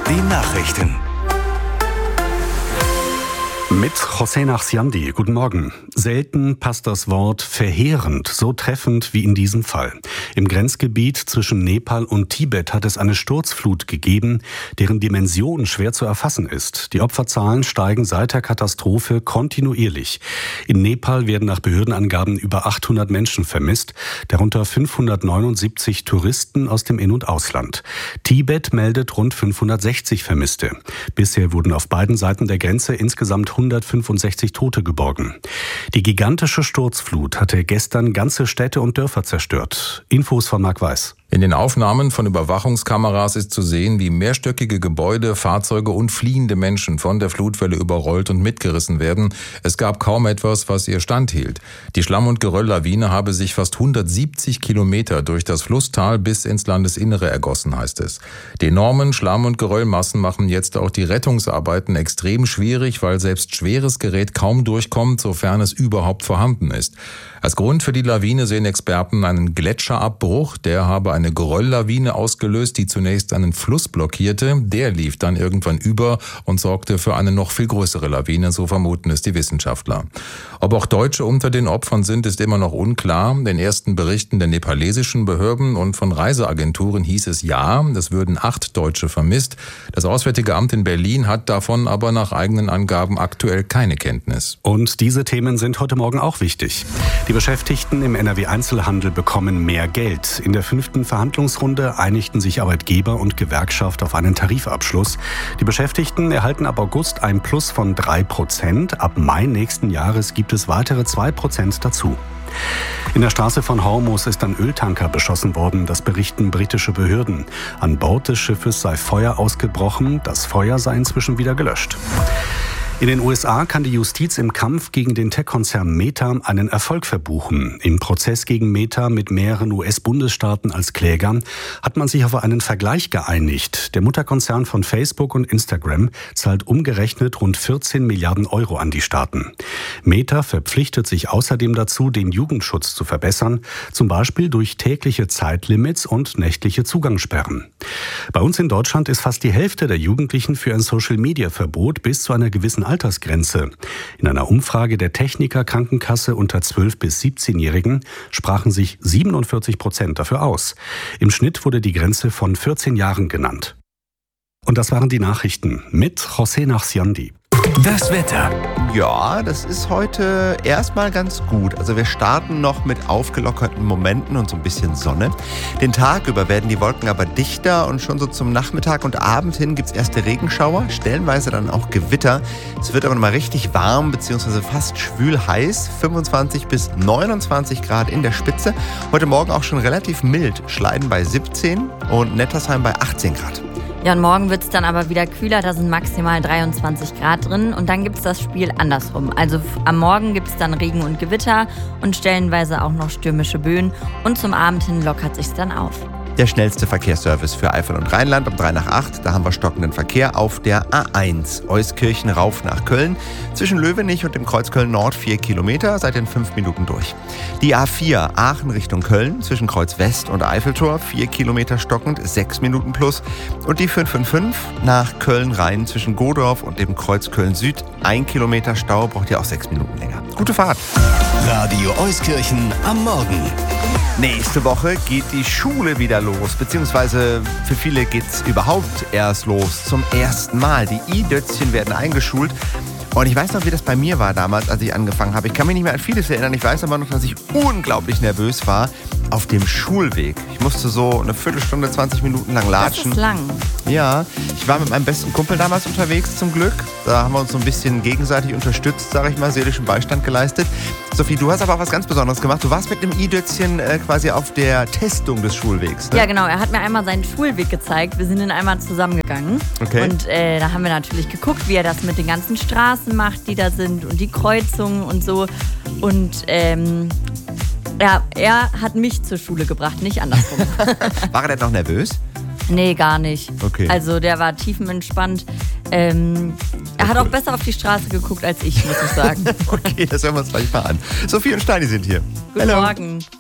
Die Nachrichten. Mit José Nachsiandi. Guten Morgen. Selten passt das Wort verheerend so treffend wie in diesem Fall. Im Grenzgebiet zwischen Nepal und Tibet hat es eine Sturzflut gegeben, deren Dimension schwer zu erfassen ist. Die Opferzahlen steigen seit der Katastrophe kontinuierlich. In Nepal werden nach Behördenangaben über 800 Menschen vermisst, darunter 579 Touristen aus dem In- und Ausland. Tibet meldet rund 560 Vermisste. Bisher wurden auf beiden Seiten der Grenze insgesamt 165 Tote geborgen. Die gigantische Sturzflut hatte gestern ganze Städte und Dörfer zerstört. Infos von Marc Weiß. In den Aufnahmen von Überwachungskameras ist zu sehen, wie mehrstöckige Gebäude, Fahrzeuge und fliehende Menschen von der Flutwelle überrollt und mitgerissen werden. Es gab kaum etwas, was ihr standhielt. Die Schlamm- und Gerölllawine habe sich fast 170 Kilometer durch das Flusstal bis ins Landesinnere ergossen, heißt es. Die enormen Schlamm- und Geröllmassen machen jetzt auch die Rettungsarbeiten extrem schwierig, weil selbst schweres Gerät kaum durchkommt, sofern es überhaupt vorhanden ist. Als Grund für die Lawine sehen Experten einen Gletscherabbruch, der habe eine Gerölllawine ausgelöst, die zunächst einen Fluss blockierte. Der lief dann irgendwann über und sorgte für eine noch viel größere Lawine, so vermuten es die Wissenschaftler. Ob auch Deutsche unter den Opfern sind, ist immer noch unklar. Den ersten Berichten der nepalesischen Behörden und von Reiseagenturen hieß es ja, es würden 8 Deutsche vermisst. Das Auswärtige Amt in Berlin hat davon aber nach eigenen Angaben aktuell keine Kenntnis. Und diese Themen sind heute Morgen auch wichtig. Die Beschäftigten im NRW-Einzelhandel bekommen mehr Geld. In der 5. Verhandlungsrunde einigten sich Arbeitgeber und Gewerkschaft auf einen Tarifabschluss. Die Beschäftigten erhalten ab August ein Plus von 3%. Ab Mai nächsten Jahres gibt es weitere 2% dazu. In der Straße von Hormuz ist ein Öltanker beschossen worden, das berichten britische Behörden. An Bord des Schiffes sei Feuer ausgebrochen, das Feuer sei inzwischen wieder gelöscht. In den USA kann die Justiz im Kampf gegen den Tech-Konzern Meta einen Erfolg verbuchen. Im Prozess gegen Meta mit mehreren US-Bundesstaaten als Klägern hat man sich auf einen Vergleich geeinigt. Der Mutterkonzern von Facebook und Instagram zahlt umgerechnet rund 14 Milliarden Euro an die Staaten. Meta verpflichtet sich außerdem dazu, den Jugendschutz zu verbessern, zum Beispiel durch tägliche Zeitlimits und nächtliche Zugangssperren. Bei uns in Deutschland ist fast die Hälfte der Jugendlichen für ein Social-Media-Verbot bis zu einer gewissen Altersgrenze. In einer Umfrage der Techniker Krankenkasse unter 12- bis 17-Jährigen sprachen sich 47% dafür aus. Im Schnitt wurde die Grenze von 14 Jahren genannt. Und das waren die Nachrichten mit José Nachsiandi. Das Wetter. Ja, das ist heute erstmal ganz gut. Also wir starten noch mit aufgelockerten Momenten und so ein bisschen Sonne. Den Tag über werden die Wolken aber dichter und schon so zum Nachmittag und Abend hin gibt es erste Regenschauer, stellenweise dann auch Gewitter. Es wird aber nochmal richtig warm bzw. fast schwül heiß, 25 bis 29 Grad in der Spitze. Heute Morgen auch schon relativ mild, Schleiden bei 17 und Nettersheim bei 18 Grad. Ja, und morgen wird es dann aber wieder kühler, da sind maximal 23 Grad drin und dann gibt es das Spiel andersrum. Also am Morgen gibt es dann Regen und Gewitter und stellenweise auch noch stürmische Böen und zum Abend hin lockert sich's dann auf. Der schnellste Verkehrsservice für Eifel und Rheinland um 3 nach 8. Da haben wir stockenden Verkehr auf der A1 Euskirchen rauf nach Köln. Zwischen Löwenich und dem Kreuz Köln-Nord 4 Kilometer, seid in 5 Minuten durch. Die A4 Aachen Richtung Köln zwischen Kreuz West und Eiffeltor 4 Kilometer stockend, 6 Minuten plus. Und die 555 nach Köln-Rhein zwischen Godorf und dem Kreuz Köln-Süd 1 Kilometer Stau, braucht ihr auch 6 Minuten länger. Gute Fahrt! Radio Euskirchen am Morgen. Nächste Woche geht die Schule wieder los, beziehungsweise für viele geht's überhaupt erst los, zum ersten Mal. Die I-Dötzchen werden eingeschult. Und ich weiß noch, wie das bei mir war damals, als ich angefangen habe. Ich kann mich nicht mehr an vieles erinnern. Ich weiß aber noch, dass ich unglaublich nervös war auf dem Schulweg. Ich musste so eine Viertelstunde, 20 Minuten lang latschen. Das ist lang. Ja, ich war mit meinem besten Kumpel damals unterwegs, zum Glück. Da haben wir uns so ein bisschen gegenseitig unterstützt, sage ich mal, seelischen Beistand geleistet. Sophie, du hast aber auch was ganz Besonderes gemacht. Du warst mit einem I-Dötzchen quasi auf der Testung des Schulwegs, ne? Ja, genau. Er hat mir einmal seinen Schulweg gezeigt. Wir sind ihn einmal zusammengegangen. Okay. Und da haben wir natürlich geguckt, wie er das mit den ganzen Straßen macht, die da sind und die Kreuzungen und so. Und ja, er hat mich zur Schule gebracht, nicht andersrum. War er denn noch nervös? Nee, gar nicht. Okay. Also der war tiefenentspannt. Er hat auch besser auf die Straße geguckt als ich, muss ich sagen. Okay, das hören wir uns gleich mal an. Sophie und Steini sind hier. Guten Morgen.